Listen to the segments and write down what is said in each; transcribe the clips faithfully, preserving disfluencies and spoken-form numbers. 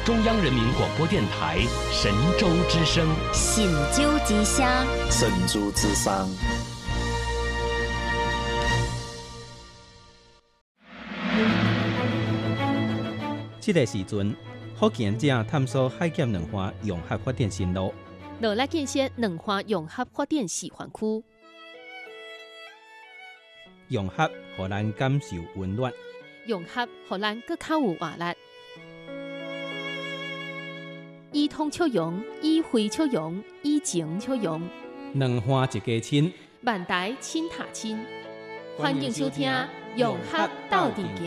中央人民广播电台神州之声， 神州之声， 神州之声。 这个时阵，福建正探索海咸两岸融合发展新路， 落来建设两岸融合发展示范区。 融合互咱感受温暖， 融合互咱更较有活力。以通促融，以惠促融，以情促融。 两岸一家亲， 万台亲塔亲。欢迎收听《融合斗阵行》。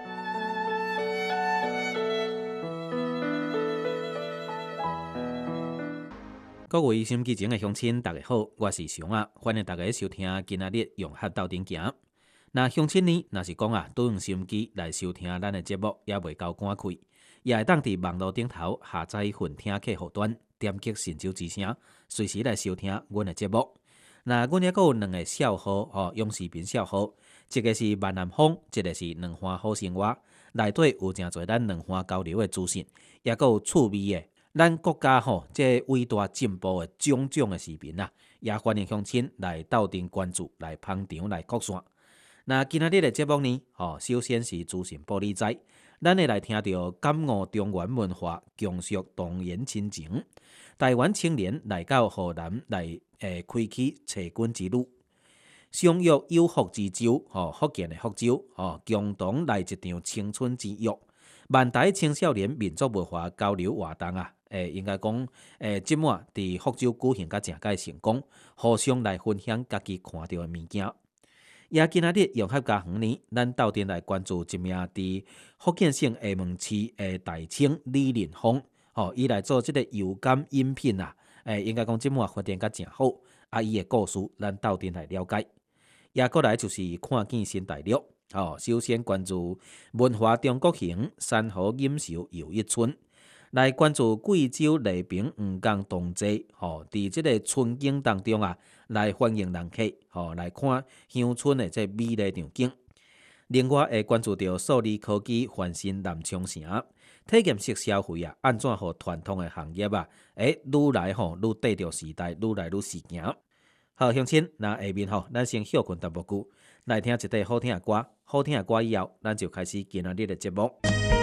各位收音机前的乡亲，大家好，我是熊啊，欢迎大家收听今仔日融合斗阵行。那乡亲呢，若是讲啊，拄用收音机来收听咱的节目，也袂够赶开，也会当伫网络顶头下载混听客户端，点击神州之声，随时来收听阮的节目。那阮也阁有两个小号哦，用视频小号，一个是万南风，一个是两岸好生活，内底有诚侪咱两岸交流的资讯，也阁有趣味的。咱国家吼，这伟大进步的种种的视频啊，也欢迎乡亲来斗阵关注、来捧场、来扩散。那今仔日的节目呢，吼，首先是资讯玻璃斋，咱会来听到感悟中原文化，强述动员亲情。台湾青年来到河南来诶开启车军之路，相约有福之州，吼，福建的福州，吼，共同来一场青春之约。万台青少年民族文化交流活动啊！诶，应该讲，诶，即满伫福州举行甲诚介成功，互相来分享家己看到的物件。也今仔日融合家园呢，咱斗阵来关注一名伫福建省厦门市诶大清李仁峰，吼、哦，伊来做即个有感饮品啊，诶，应该讲即满发展甲诚好，啊，伊诶故事咱斗阵来了解。也过来就是看见新大陆，哦，首先关注文化中国行，山河饮受又一春。来关注贵州丽萍黄冈同济，吼，伫即个春景当中啊，来欢迎人客，吼，来看乡村的这美丽场景。另外会关注到数理科技翻新南昌城，体验式消费啊，安怎互传统的行业啊，诶，愈来吼愈缀着时代，愈来愈时行。好，乡亲，那下面吼，咱先休困淡薄久，来听一块好听的歌，好听的歌以后，咱就开始今仔日的节目。